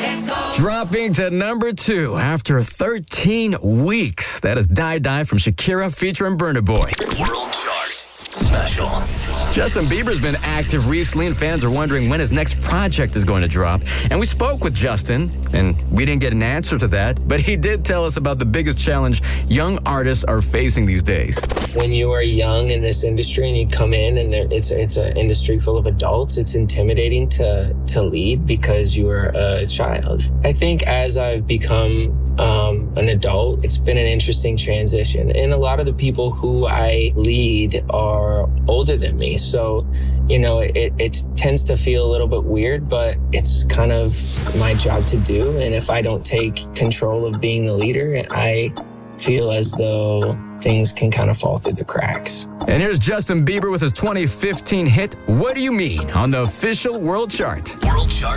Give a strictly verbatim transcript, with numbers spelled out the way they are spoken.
Dropping to number two after thirteen weeks. That is Die Die from Shakira featuring Burna Boy. World Chart Special. Justin Bieber's been active recently, and fans are wondering when his next project is going to drop. And we spoke with Justin, and we didn't get an answer to that, but he did tell us about the biggest challenge young artists are facing these days. When you are young in this industry and you come in and there, it's it's an industry full of adults, it's intimidating to to lead because you are a child. I think as I've become um, an adult, it's been an interesting transition. And a lot of the people who I lead are older than me. So, you know, it, it tends to feel a little bit weird, but it's kind of my job to do. And if I don't take control of being the leader, I feel as though things can kind of fall through the cracks. And here's Justin Bieber with his twenty fifteen hit, What Do You Mean, on the official World Chart. World Chart